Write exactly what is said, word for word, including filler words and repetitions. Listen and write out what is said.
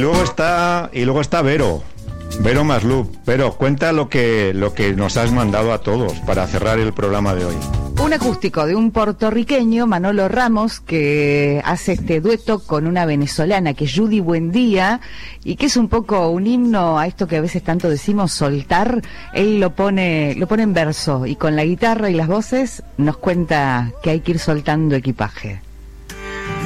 luego está y luego está Vero. Vero Maslup. Vero, cuenta lo que lo que nos has mandado a todos para cerrar el programa de hoy. Un acústico de un puertorriqueño, Manolo Ramos, que hace este dueto con una venezolana, que es Judy Buendía, y que es un poco un himno a esto que a veces tanto decimos, soltar. Él lo pone, lo pone en verso, y con la guitarra y las voces nos cuenta que hay que ir soltando equipaje.